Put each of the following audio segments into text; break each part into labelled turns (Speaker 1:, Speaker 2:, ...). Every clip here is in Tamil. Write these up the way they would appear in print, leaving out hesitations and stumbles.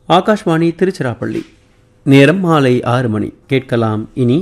Speaker 1: ஆகாஷ்வாணி திருச்சிராப்பள்ளி. நேரம் மாலை 6 மணி. கேட்கலாம் இனி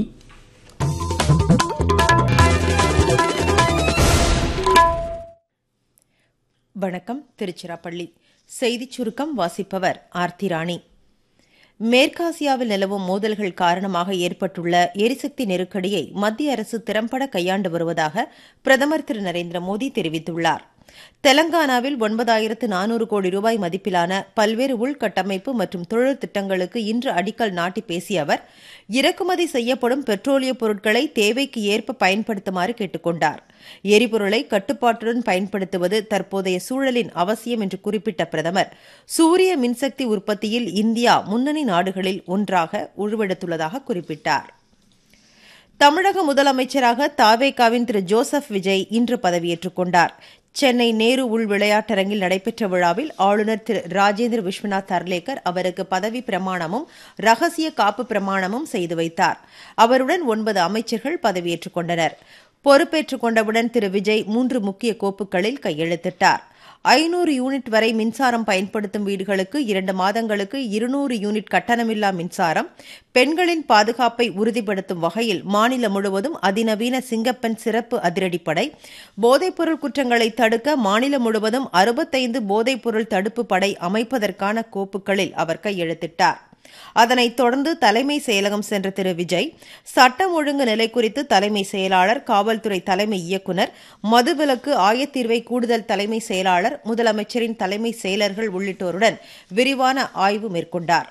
Speaker 2: வணக்கம். திருச்சிராப்பள்ளி செய்திச் சுருக்கம் வாசிப்பவர் ஆர்த்தி ராணி. மேற்காசியாவில் நிலவும் மோதல்கள் காரணமாக ஏற்பட்டுள்ள எரிசக்தி நெருக்கடியை மத்திய அரசு திறம்பட கையாண்டு வருவதாக பிரதமர் திரு நரேந்திர மோடி தெரிவித்துள்ளார். தெலங்கானாவில் 9400 கோடி ரூபாய் மதிப்பிலான பல்வேறு உள்கட்டமைப்பு மற்றும் தொழில் திட்டங்களுக்கு இன்று அடிக்கல் நாட்டி பேசிய அவர், இறக்குமதி செய்யப்படும் பெட்ரோலிய பொருட்களை தேவைக்கு ஏற்ப பயன்படுத்துமாறு கேட்டுக் கொண்டார். எரிபொருளை கட்டுப்பாட்டுடன் பயன்படுத்துவது தற்போதைய சூழலின் அவசியம் என்று குறிப்பிட்ட பிரதமர், சூரிய மின்சக்தி உற்பத்தியில் இந்தியா முன்னணி நாடுகளில் ஒன்றாக உருவெடுத்துள்ளதாக குறிப்பிட்டார். தமிழக முதலமைச்சராக தாவேகாவின் திரு ஜோசப் விஜய் இன்று பதவியேற்றுக் கொண்டார். சென்னை நேரு உள் விளையாட்டரங்கில் நடைபெற்ற விழாவில் ஆளுநர் திரு ராஜேந்திர விஸ்வநாத் அர்லேக்கர் அவருக்கு பதவி பிரமாணமும் ரகசிய காப்பு பிரமாணமும் செய்து வைத்தார். அவருடன் 9 அமைச்சர்கள் பதவியேற்றுக் கொண்டனர். பொறுப்பேற்றுக் கொண்டவுடன் திரு விஜய் 3 முக்கிய கோப்புகளில் கையெழுத்திட்டார். 500 யூனிட் வரை மின்சாரம் பயன்படுத்தும் வீடுகளுக்கு 2 மாதங்களுக்கு 200 யூனிட் கட்டணமில்லா மின்சாரம், பெண்களின் பாதுகாப்பை உறுதிப்படுத்தும் வகையில் மாநிலம் முழுவதும் அதிநவீன சிங்கப்பெண் சிறப்பு அதிரடிப்படை, போதைப்பொருள் குற்றங்களை தடுக்க மாநிலம் முழுவதும் 65 போதைப்பொருள் தடுப்பு படை அமைப்பதற்கான கோப்புகளில் அவர் கையெழுத்திட்டார். அதனைத் தொடர்ந்து தலைமை செயலகம் சென்ற திரு விஜய் சட்டம் ஒழுங்கு நிலை குறித்து தலைமை செயலாளர், காவல்துறை தலைமை இயக்குநர், மதுவிலக்கு ஆயத்தீர்வை கூடுதல் தலைமை செயலாளர், முதலமைச்சரின் தலைமை செயலர்கள் உள்ளிட்டோருடன் விரிவான ஆய்வு மேற்கொண்டார்.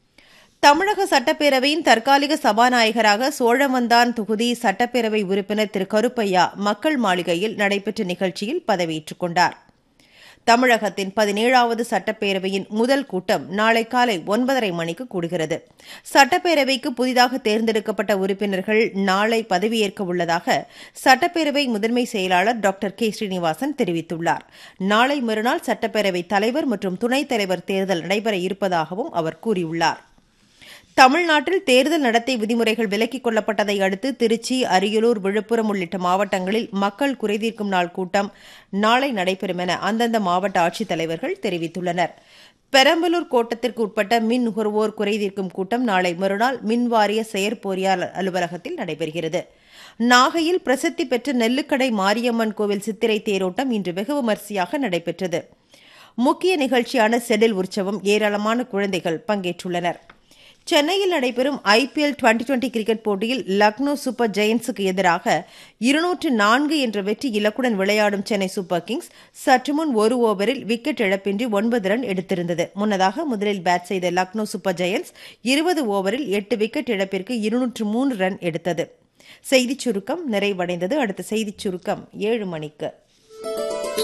Speaker 2: தமிழக சட்டப்பேரவையின் தற்காலிக சபாநாயகராக சோழவந்தான் தொகுதி சட்டப்பேரவை உறுப்பினர் திரு கருப்பையா மக்கள் மாளிகையில் நடைபெற்ற நிகழ்ச்சியில் பதவியேற்றுக் கொண்டார். தமிழகத்தின் 17வது சட்டப்பேரவையின் முதல் கூட்டம் நாளை காலை 9:30 மணிக்கு கூடுகிறது. சட்டப்பேரவைக்கு புதிதாக தேர்ந்தெடுக்கப்பட்ட உறுப்பினர்கள் நாளை பதவியேற்க உள்ளதாக சட்டப்பேரவை முதன்மை செயலாளர் டாக்டர் கே ஸ்ரீனிவாசன் தெரிவித்துள்ளார். நாளை மறுநாள் சட்டப்பேரவைத் தலைவர் மற்றும் துணைத் தலைவர் தேர்தல் நடைபெற இருப்பதாகவும் அவர் கூறியுள்ளார். தமிழ்நாட்டில் தேர்தல் நடத்தை விதிமுறைகள் விலக்கிக் கொள்ளப்பட்டதை அடுத்து திருச்சி, அரியலூர், விழுப்புரம் உள்ளிட்ட மாவட்டங்களில் மக்கள் குறைதீர்க்கும் நாள் கூட்டம் நாளை நடைபெறும் என அந்தந்த மாவட்ட ஆட்சித்தலைவர்கள் தெரிவித்துள்ளனர். பெரம்பலூர் கோட்டத்திற்கு உட்பட்ட மின் நுகர்வோர் குறைதீர்க்கும் கூட்டம் நாளை மறுநாள் மின்வாரிய செயற்பொறியாளர் அலுவலகத்தில் நடைபெறுகிறது. நாகையில் பிரசித்தி பெற்ற நெல்லுக்கடை மாரியம்மன் கோவில் சித்திரை தேரோட்டம் இன்று வெகு விமரிசையாக நடைபெற்றது. முக்கிய நிகழ்ச்சியான செடில் உற்சவம் ஏராளமான குழந்தைகள் பங்கேற்றுள்ளனர். சென்னையில் நடைபெறும் IPL 2020 கிரிக்கெட் போட்டியில் லக்னோ சூப்பர் ஜெயண்ட்ஸுக்கு எதிராக 204 என்ற வெற்றி இலக்குடன் விளையாடும் சென்னை சூப்பர் கிங்ஸ் சற்று முன் ஒரு ஓவரில் விக்கெட் இழப்பின்றி 9 ரன் எடுத்திருந்தது. முன்னதாக முதலில் பேட் செய்த லக்னோ சூப்பர் ஜெயண்ட்ஸ் 20 ஓவரில் 8 விக்கெட் இழப்பிற்கு 203 ரன் எடுத்தது. செய்திச் சுருக்கம் நிறைவடைந்தது. அடுத்த செய்திச் சுருக்கம் 7 மணிக்கு.